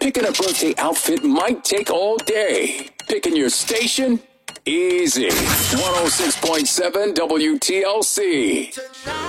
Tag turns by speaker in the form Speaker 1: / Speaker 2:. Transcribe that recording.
Speaker 1: Picking a birthday outfit might take all day. Picking your station? Easy. 106.7 WTLC.